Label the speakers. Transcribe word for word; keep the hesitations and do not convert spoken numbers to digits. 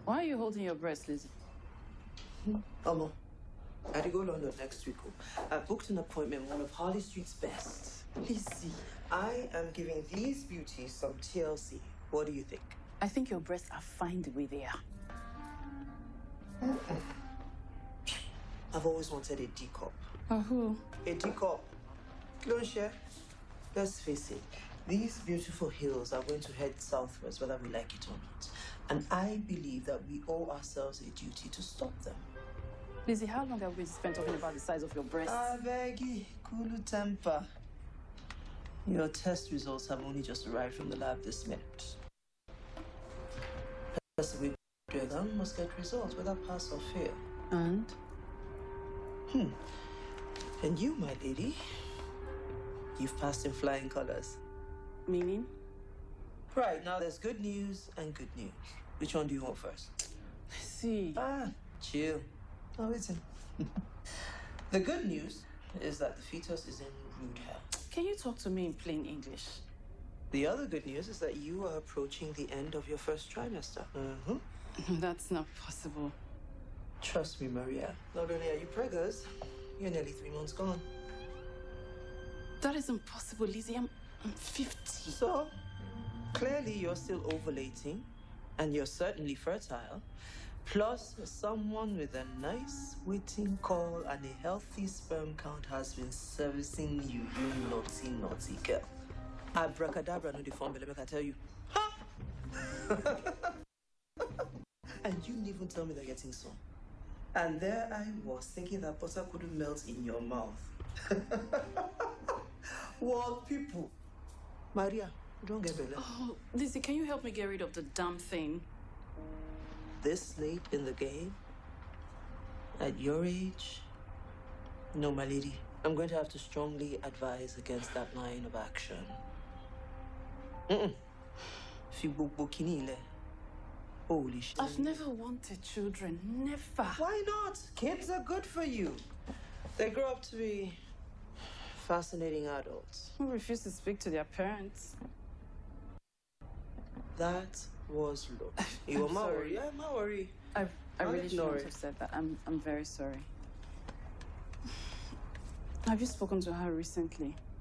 Speaker 1: Why are you holding your breast, Lizzie?
Speaker 2: Omo, I had to go to London next week. I booked an appointment with one of Harley Street's best. Lizzie, I am giving these beauties some T L C. What do you think?
Speaker 1: I think your breasts are fine the way they are.
Speaker 2: Mm-mm. I've always wanted a D cup.
Speaker 1: A who?
Speaker 2: A D cup. Don't share. Let's face it. These beautiful hills are going to head southwards, whether we like it or not. And I believe that we owe ourselves a duty to stop them.
Speaker 1: Lizzie, how long have we spent talking about the size of your breasts?
Speaker 2: I beg you, cool temper. Your test results have only just arrived from the lab this minute. That's the way Dragon must get results, whether pass or fail.
Speaker 1: And?
Speaker 2: Hmm. And you, my lady, you've passed in flying colors.
Speaker 1: Meaning?
Speaker 2: Right, now there's good news and good news. Which one do you want first?
Speaker 1: See.
Speaker 2: Ah, chill. Oh, listen. The good news is that the fetus is in rude health.
Speaker 1: Can you talk to me in plain English?
Speaker 2: The other good news is that you are approaching the end of your first trimester. Mm-hmm.
Speaker 1: That's not possible.
Speaker 2: Trust me, Maria. Not only are you preggers, you're nearly three months gone.
Speaker 1: That is impossible, Lizzie. I'm, I'm fifty.
Speaker 2: So, clearly you're still ovulating, and you're certainly fertile. Plus, someone with a nice waiting call and a healthy sperm count has been servicing you, you naughty, naughty girl. Abracadabra, no, the phone, but let me tell you. Ha! And you didn't even tell me they're getting some. And there I was, thinking that butter couldn't melt in your mouth. Well, people. Maria, don't get better.
Speaker 1: Oh, Lizzie, can you help me get rid of the damn thing?
Speaker 2: This late in the game? At your age? No, my lady. I'm going to have to strongly advise against that line of action. Mm-mm. Holy shit.
Speaker 1: I've never wanted children. Never.
Speaker 2: Why not? Kids are good for you. They grow up to be fascinating adults.
Speaker 1: Who refuse to speak to their parents?
Speaker 2: That was low. You were my worry. Yeah, my worry.
Speaker 1: I, I
Speaker 2: I'll
Speaker 1: really
Speaker 2: ignore
Speaker 1: shouldn't
Speaker 2: it.
Speaker 1: have said that. I'm, I'm very sorry. Have you spoken to her recently?